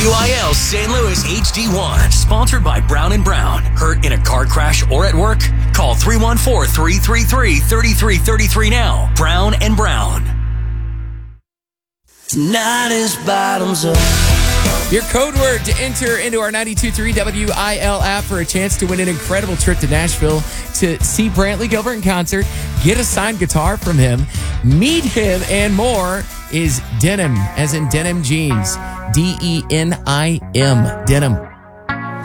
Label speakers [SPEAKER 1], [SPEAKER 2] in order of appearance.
[SPEAKER 1] WIL St. Louis HD1. Sponsored by Brown & Brown. Hurt in a car crash or at work? Call 314-333-3333 now. Brown & Brown.
[SPEAKER 2] Tonight is bottoms up.
[SPEAKER 3] Your code word to enter into our 92.3 WIL app for a chance to win an incredible trip to Nashville to see Brantley Gilbert in concert, get a signed guitar from him, meet him, and more is Denim, as in denim jeans. DENIM, Denim.